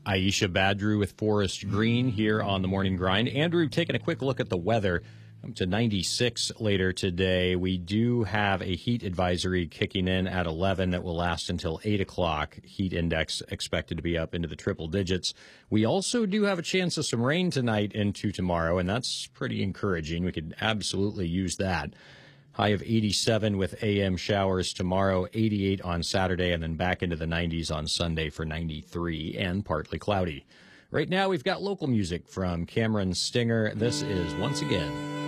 Aisha Badru with Forest Green here on the Morning Grind. Andrew, taking a quick look at the weather. Up to 96 later today. We do have a heat advisory kicking in at 11 that will last until 8 o'clock. Heat index expected to be up into the triple digits. We also do have a chance of some rain tonight into tomorrow, and that's pretty encouraging. We could absolutely use that. High of 87 with AM showers tomorrow, 88 on Saturday, and then back into the 90s on Sunday for 93 and partly cloudy. Right now, we've got local music from Cameron Stinger. This is Once Again.